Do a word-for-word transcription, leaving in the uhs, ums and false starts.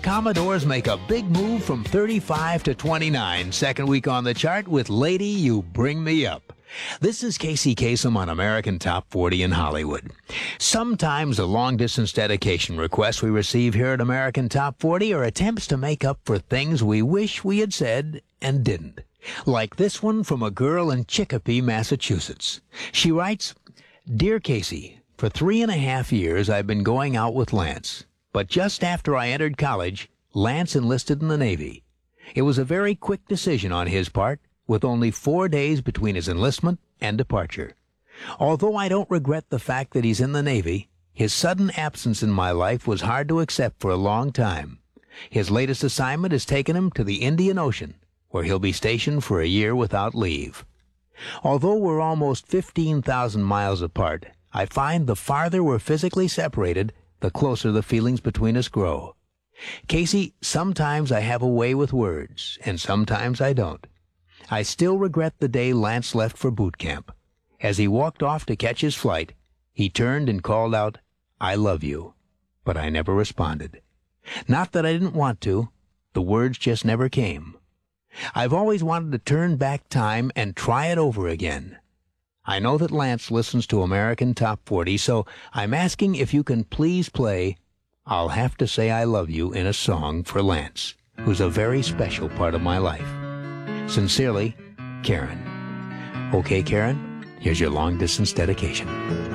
Commodores make a big move from thirty-five to twenty-nine, second week on the chart with Lady, You Bring Me Up. This is Casey Kasem on American Top forty in Hollywood. Sometimes the long-distance dedication requests we receive here at American Top forty are attempts to make up for things we wish we had said and didn't. Like this one from a girl in Chicopee, Massachusetts. She writes, Dear Casey, for three and a half years I've been going out with Lance. But just after I entered college, Lance enlisted in the Navy. It was a very quick decision on his part, with only four days between his enlistment and departure. Although I don't regret the fact that he's in the Navy, his sudden absence in my life was hard to accept for a long time. His latest assignment has taken him to the Indian Ocean, where he'll be stationed for a year without leave. Although we're almost fifteen thousand miles apart, I find the farther we're physically separated, the closer the feelings between us grow. Casey, sometimes I have a way with words, and sometimes I don't. I still regret the day Lance left for boot camp. As he walked off to catch his flight, he turned and called out, I love you. But I never responded. Not that I didn't want to. The words just never came. I've always wanted to turn back time and try it over again. I know that Lance listens to American Top forty, so I'm asking if you can please play I'll Have to Say I Love You in a song for Lance, who's a very special part of my life. Sincerely, Karen. Okay, Karen, here's your long-distance dedication.